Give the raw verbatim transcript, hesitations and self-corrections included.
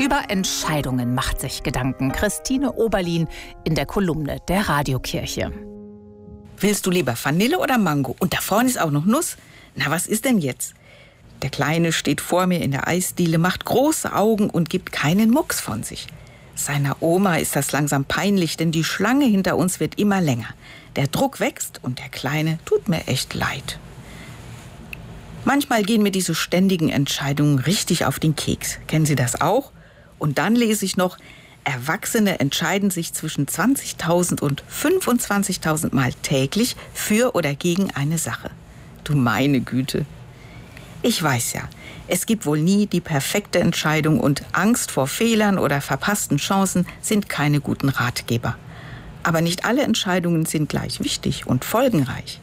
Über Entscheidungen macht sich Gedanken Christine Oberlin in der Kolumne der Radiokirche. Willst du lieber Vanille oder Mango? Und da vorne ist auch noch Nuss. Na, was ist denn jetzt? Der Kleine steht vor mir in der Eisdiele, macht große Augen und gibt keinen Mucks von sich. Seiner Oma ist das langsam peinlich, denn die Schlange hinter uns wird immer länger. Der Druck wächst und der Kleine tut mir echt leid. Manchmal gehen mir diese ständigen Entscheidungen richtig auf den Keks. Kennen Sie das auch? Und dann lese ich noch, Erwachsene entscheiden sich zwischen zwanzigtausend und fünfundzwanzigtausend Mal täglich für oder gegen eine Sache. Du meine Güte. Ich weiß ja, es gibt wohl nie die perfekte Entscheidung und Angst vor Fehlern oder verpassten Chancen sind keine guten Ratgeber. Aber nicht alle Entscheidungen sind gleich wichtig und folgenreich.